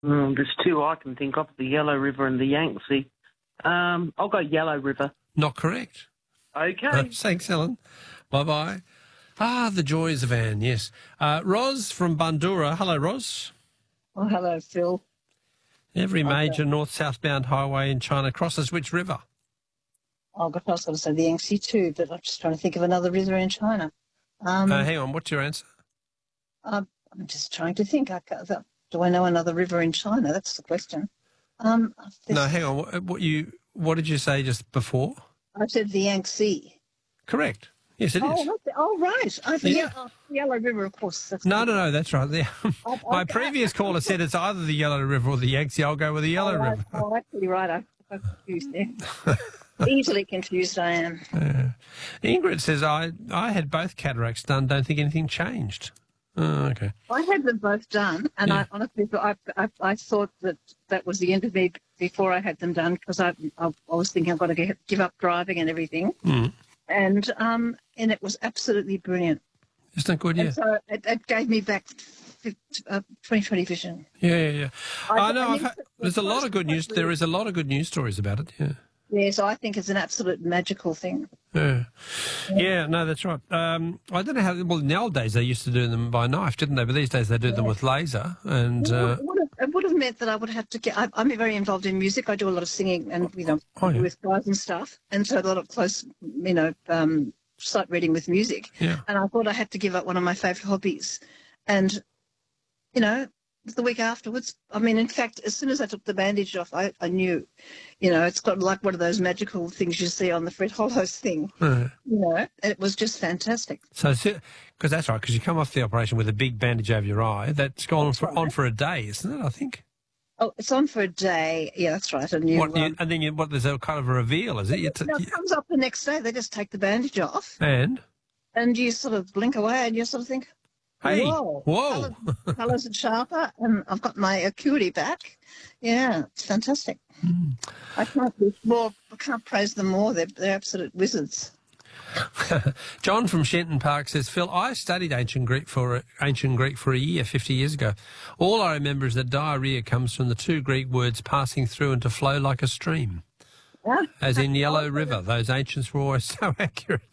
There's two I can think of, the Yellow River and the Yangtze. I'll go Yellow River. Not correct. Okay. Thanks, Helen. Bye-bye. The joys of Anne, yes. Ros from Bundoora. Hello, Ros. Oh, hello, Phil. Every major north-southbound highway in China crosses which river? Oh, God, I was going to say the Yangtze too, but I'm just trying to think of another river in China. Hang on, what's your answer? I'm just trying to think. Do I know another river in China? That's the question. No, hang on. What did you say just before? I said the Yangtze. Correct. Yes, it is. Right. Yellow River, of course. No, that's right. My previous caller said it's either the Yellow River or the Yangtze. I'll go with the Yellow River. Oh, actually, right. I'm confused there. Easily confused I am. Ingrid says, I had both cataracts done, don't think anything changed. Oh, okay. I had them both done, and I honestly thought I thought that was the end of me before I had them done, because I was thinking I've got to give up driving and everything. Mm. And it was absolutely brilliant. Isn't that good? Yeah. And so it gave me back 20/20 vision. Yeah. I know. There's a lot of good news. There is a lot of good news stories about it. Yeah. Yeah, so I think it's an absolute magical thing. Yeah, no, that's right. I don't know how. Well, in the old days they used to do them by knife, didn't they? But these days they do them with laser. And it would have meant that I would have to get. I'm very involved in music. I do a lot of singing and with guys and stuff, and so a lot of close sight reading with music. Yeah. And I thought I had to give up one of my favourite hobbies, and the week afterwards, in fact, as soon as I took the bandage off, I knew, it's got like one of those magical things you see on the Fred Hollows thing. It was just fantastic. So, because that's right, because you come off the operation with a big bandage over your eye. That's gone on for a day, isn't it, I think? Oh, it's on for a day. Yeah, that's right. And then there's a kind of a reveal, is it? It comes up the next day. They just take the bandage off. And you sort of blink away and you sort of think, hey, whoa. Colours are sharper, and I've got my acuity back. Yeah, it's fantastic. I can't praise them more. They're absolute wizards. John from Shenton Park says, Phil, I studied ancient Greek for a year 50 years ago. All I remember is that diarrhoea comes from the two Greek words passing through and to flow like a stream. Yeah. As in Yellow River. Those ancients were always so accurate.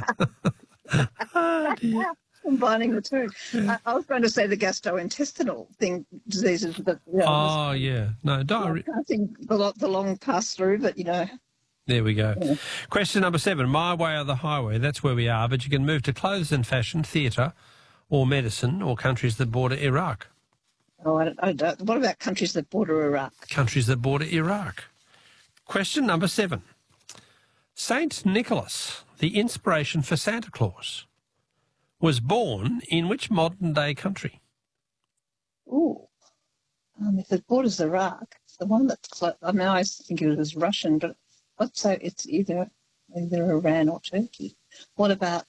Oh, dear. Combining the two. I was going to say the gastrointestinal diseases, but diarrhea. The long pass through, but There we go. Yeah. Question number 7. My way or the highway. That's where we are, but you can move to clothes and fashion, theatre, or medicine, or countries that border Iraq. Oh, I don't. What about countries that border Iraq? Countries that border Iraq. Question number 7. Saint Nicholas, the inspiration for Santa Claus, was born in which modern-day country? Ooh. If it borders Iraq, it's the one that's close. I always think it was Russian, but let's say it's either Iran or Turkey. What about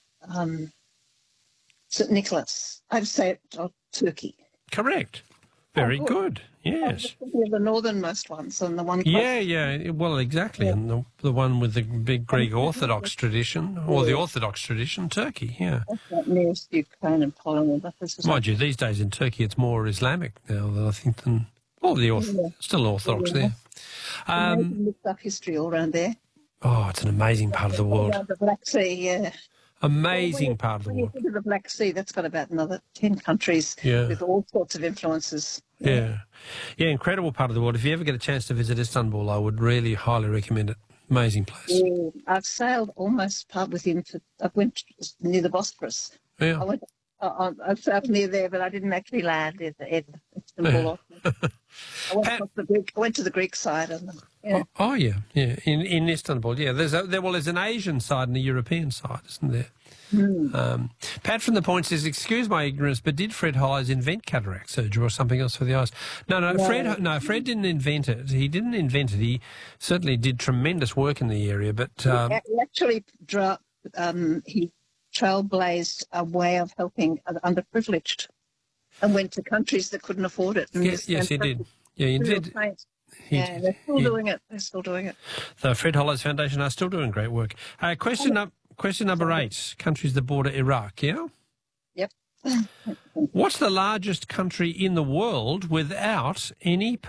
St. Nicholas? I'd say Turkey. Correct. Very good. Yes. The northernmost ones and the one. Yeah. Well, exactly. Yeah. And the one with the big Greek Orthodox tradition, or the Orthodox tradition, Turkey. Yeah. That's nearest Ukraine and Poland. Mind you, these days in Turkey, it's more Islamic now, I think, than still Orthodox there. Looked up history all around there. Oh, it's an amazing part of the world. The Black Sea, yeah. Amazing part of the world. When you think of the Black Sea, that's got about another 10 countries with all sorts of influences. Yeah, incredible part of the world. If you ever get a chance to visit Istanbul, I would really highly recommend it. Amazing place. Yeah, I've sailed almost part with him. I went near the Bosphorus. Yeah. I sailed near there, but I didn't actually land in Istanbul. I went to the Greek side. In Istanbul, yeah. There's an Asian side and a European side, isn't there? Pat from the Point says, excuse my ignorance, but did Fred Hollows invent cataract surgery or something else for the eyes? No. Fred didn't invent it. He didn't invent it. He certainly did tremendous work in the area, but he actually he trailblazed a way of helping the underprivileged, and went to countries that couldn't afford it. Yes, he did. Yeah, he did. They're still doing it. They're still doing it. The Fred Hollows Foundation are still doing great work. Question number 8, countries that border Iraq, yeah? Yep. What's the largest country in the world without any